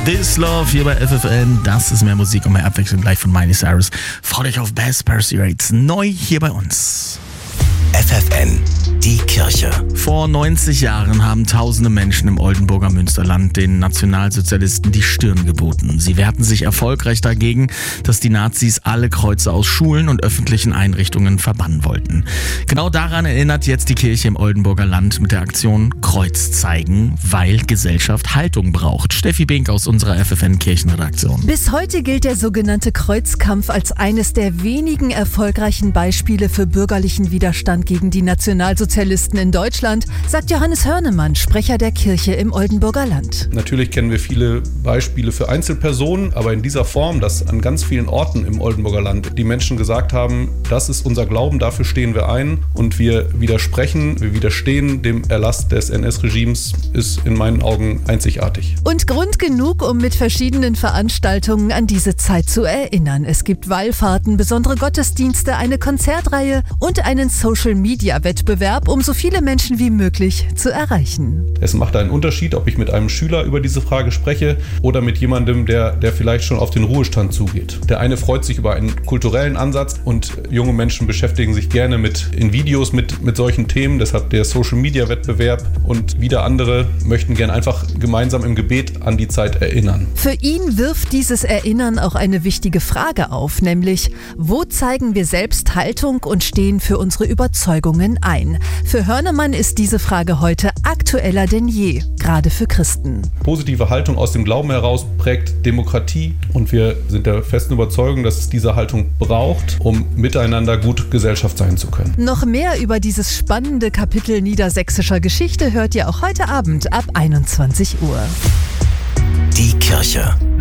This Love hier bei FFN. Das ist mehr Musik und mehr Abwechslung gleich von Miley Cyrus. Freut euch auf Bass Percy Rates. Neu hier bei uns. FFN, die Kirche. Vor 90 Jahren haben tausende Menschen im Oldenburger Münsterland den Nationalsozialisten die Stirn geboten. Sie wehrten sich erfolgreich dagegen, dass die Nazis alle Kreuze aus Schulen und öffentlichen Einrichtungen verbannen wollten. Genau daran erinnert jetzt die Kirche im Oldenburger Land mit der Aktion Kreuz zeigen, weil Gesellschaft Haltung braucht. Steffi Bink aus unserer FFN-Kirchenredaktion. Bis heute gilt der sogenannte Kreuzkampf als eines der wenigen erfolgreichen Beispiele für bürgerlichen Widerstand gegen die Nationalsozialisten in Deutschland, sagt Johannes Hörnemann, Sprecher der Kirche im Oldenburger Land. Natürlich kennen wir viele Beispiele für Einzelpersonen, aber in dieser Form, dass an ganz vielen Orten im Oldenburger Land die Menschen gesagt haben, das ist unser Glauben, dafür stehen wir ein und wir widerstehen dem Erlass des NS-Regimes, ist in meinen Augen einzigartig. Und Grund genug, um mit verschiedenen Veranstaltungen an diese Zeit zu erinnern. Es gibt Wallfahrten, besondere Gottesdienste, eine Konzertreihe und einen Social-Media-Wettbewerb, um so viele Menschen wie möglich zu erreichen. Es macht einen Unterschied, ob ich mit einem Schüler über diese Frage spreche oder mit jemandem, der vielleicht schon auf den Ruhestand zugeht. Der eine freut sich über einen kulturellen Ansatz und junge Menschen beschäftigen sich gerne in Videos mit solchen Themen. Deshalb der Social-Media-Wettbewerb und wieder andere möchten gerne einfach gemeinsam im Gebet an die Zeit erinnern. Für ihn wirft dieses Erinnern auch eine wichtige Frage auf, nämlich, wo zeigen wir selbst Haltung und stehen für unsere Überzeugungen ein? Für Hörnemann ist diese Frage heute aktueller denn je, gerade für Christen. Positive Haltung aus dem Glauben heraus prägt Demokratie und wir sind der festen Überzeugung, dass es diese Haltung braucht, um miteinander gut Gesellschaft sein zu können. Noch mehr über dieses spannende Kapitel niedersächsischer Geschichte hört ihr auch heute Abend ab 21 Uhr. Die Kirche.